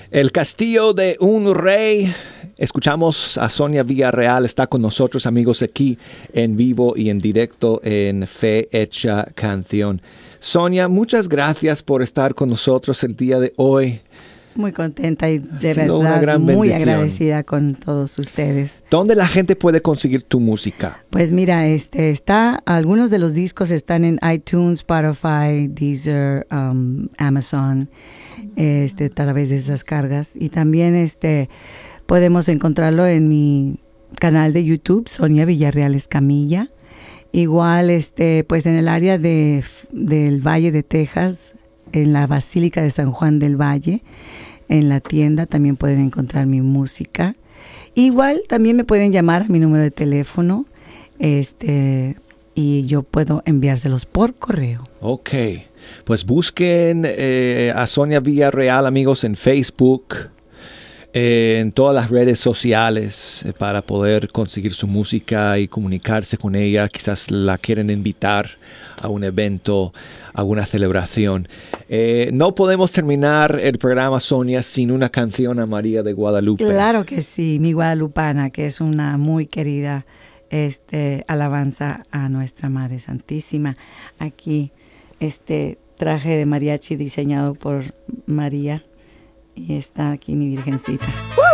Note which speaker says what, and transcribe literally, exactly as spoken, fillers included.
Speaker 1: El Castillo de un Rey. Escuchamos a Sonia Villarreal, está con nosotros, amigos, aquí en vivo y en directo en Fe Hecha Canción. Sonia, muchas gracias por estar con nosotros el día de hoy.
Speaker 2: Muy contenta y de verdad muy agradecida con todos ustedes.
Speaker 1: ¿Dónde la gente puede conseguir tu música?
Speaker 2: Pues mira, este está, algunos de los discos están en iTunes, Spotify, Deezer, um, Amazon, este, a través de esas cargas. Y también este podemos encontrarlo en mi canal de YouTube, Sonia Villarreal Escamilla. Igual, este, pues en el área de, del Valle de Texas, en la Basílica de San Juan del Valle, en la tienda también pueden encontrar mi música. Igual también me pueden llamar a mi número de teléfono, este, y yo puedo enviárselos por correo.
Speaker 1: Ok, pues busquen eh, a Sonia Villarreal, amigos, en Facebook, eh, en todas las redes sociales eh, para poder conseguir su música y comunicarse con ella. Quizás la quieren invitar a un evento, a una celebración. Eh, no podemos terminar el programa, Sonia, sin una canción a María de Guadalupe.
Speaker 2: Claro que sí, mi guadalupana, que es una muy querida este, alabanza a nuestra Madre Santísima. Aquí este traje de mariachi diseñado por María y está aquí mi Virgencita. ¡Uh!